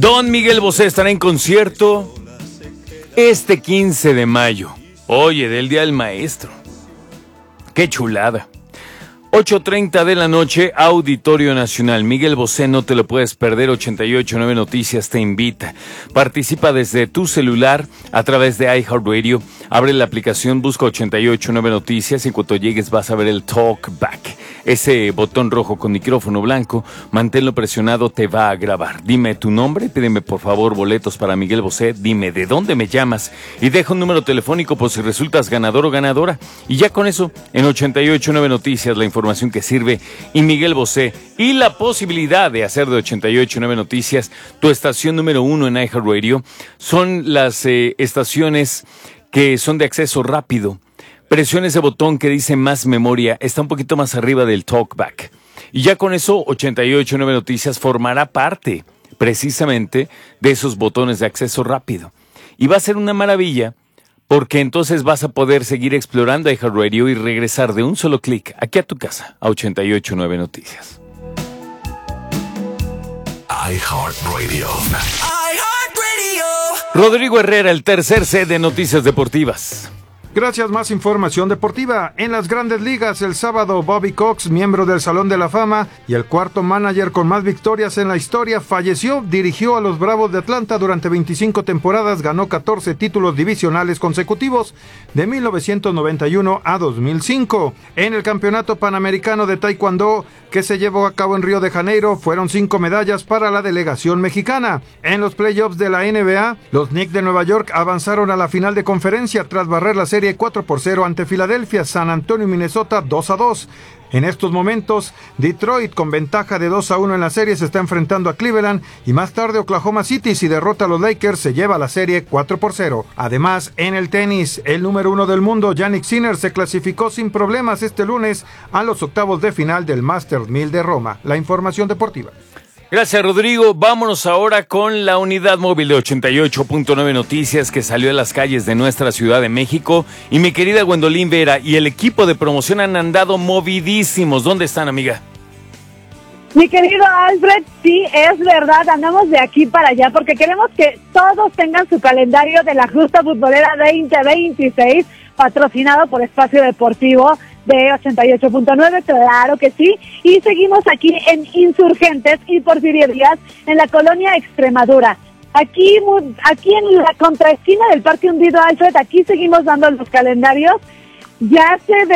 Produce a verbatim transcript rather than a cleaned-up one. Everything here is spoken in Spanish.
Don Miguel Bosé estará en concierto este quince de mayo. Oye, del Día del Maestro. ¡Qué chulada! ocho treinta de la noche, Auditorio Nacional. Miguel Bosé, no te lo puedes perder. ochenta y ocho punto nueve Noticias te invita. Participa desde tu celular a través de iHeartRadio. Abre la aplicación, busca ochenta y ocho punto nueve Noticias y cuando llegues vas a ver el Talk Back. Ese botón rojo con micrófono blanco, manténlo presionado, te va a grabar. Dime tu nombre, pídeme por favor boletos para Miguel Bosé, dime de dónde me llamas y deja un número telefónico por si resultas ganador o ganadora. Y ya con eso, en ochenta y ocho punto nueve Noticias, la información que sirve y Miguel Bosé y la posibilidad de hacer de ochenta y ocho punto nueve Noticias tu estación número uno en iHeartRadio son las eh, estaciones que son de acceso rápido. Presiona ese botón que dice más memoria, está un poquito más arriba del Talkback. Y ya con eso, ochenta y ocho punto nueve Noticias formará parte precisamente de esos botones de acceso rápido. Y va a ser una maravilla porque entonces vas a poder seguir explorando iHeartRadio y regresar de un solo clic aquí a tu casa, a ochenta y ocho punto nueve Noticias. iHeartRadio. iHeartRadio. Rodrigo Herrera, el tercer set de Noticias Deportivas. Gracias, más información deportiva. En las Grandes Ligas, el sábado, Bobby Cox, miembro del Salón de la Fama y el cuarto manager con más victorias en la historia, falleció. Dirigió a los Bravos de Atlanta durante veinticinco temporadas, ganó catorce títulos divisionales consecutivos de mil novecientos noventa y uno a dos mil cinco. En el Campeonato Panamericano de Taekwondo, que se llevó a cabo en Río de Janeiro, fueron cinco medallas para la delegación mexicana. En los playoffs de la N B A, los Knicks de Nueva York avanzaron a la final de conferencia tras barrer la serie cuatro por cero ante Filadelfia. San Antonio y Minnesota dos a dos. En estos momentos, Detroit, con ventaja de dos a uno en la serie, se está enfrentando a Cleveland y más tarde Oklahoma City, si derrota a los Lakers, se lleva la serie cuatro por cero. Además, en el tenis, el número uno del mundo, Jannik Sinner, se clasificó sin problemas este lunes a los octavos de final del Masters mil de Roma. La información deportiva. Gracias, Rodrigo. Vámonos ahora con la unidad móvil de ochenta y ocho punto nueve Noticias que salió a las calles de nuestra Ciudad de México. Y mi querida Gwendolyn Vera y el equipo de promoción han andado movidísimos. ¿Dónde están, amiga? Mi querido Alfred, sí, es verdad, andamos de aquí para allá porque queremos que todos tengan su calendario de la Justa Futbolera veinte veintiséis, patrocinado por Espacio Deportivo de ochenta y ocho punto nueve, claro que sí, y seguimos aquí en Insurgentes y Porfirio Díaz, en la colonia Extremadura. Aquí, aquí en la contraesquina del Parque Hundido, Alfred, aquí seguimos dando los calendarios, ya se